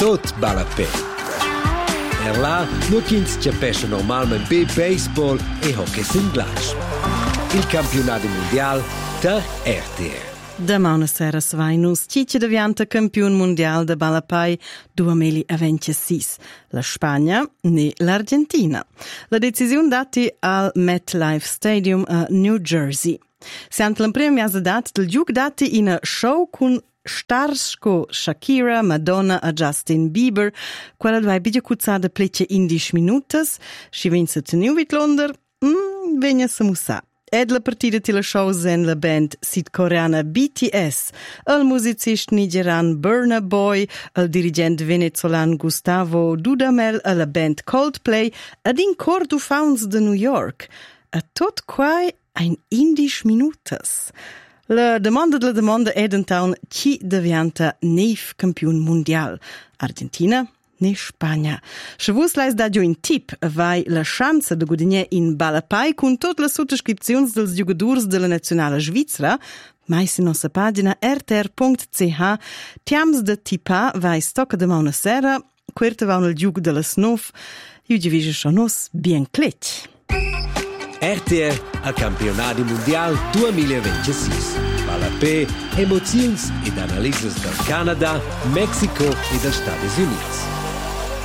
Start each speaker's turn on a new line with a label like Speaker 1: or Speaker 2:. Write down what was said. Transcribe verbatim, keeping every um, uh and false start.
Speaker 1: tot vala pe. Er là, nur chins capisce normalmente be baseball e hockey singlash. Il campionato mondiale da R T R.
Speaker 2: Demà sera Svainus, Ciccia diventa campione mondiale de Balapai duemilaventisei. La Spagna né l'Argentina. La decisione data al MetLife Stadium a New Jersey. Siamo la prima data del gioco data in a show con stars co Shakira, Madonna e Justin Bieber, quella dove bidia cuzzada plece indici minutas, si vense teniu vit Londra, mm, vegna se musa. Ed la partita di la show zen la band sudcoreana B T S, il musicist nigerian Burna Boy, il dirigente venezolan Gustavo Dudamel e la band Coldplay ed in cor du Fauns de New York. E tot quai ein indisch minutas. La domanda della domanda è d'antaun chi diventa neif campione mondial? Argentina? Ne Spagna. Se vos lais da giù in tip, vai la chance de guadagnar in Balapai con tutte le sottoscrizioni dels giocadors della nazionale svizzera, mai se nostra pagina r t r punto c h, tiams de tipa vai stocca de mauna sera, querte va nel gioco della snov, io diviso schon nos bien clet.
Speaker 1: R T R al campionato mondiale duemilaventisei. Balapè, emozioni ed analisi del Canada, Mexico e degli Stati Uniti.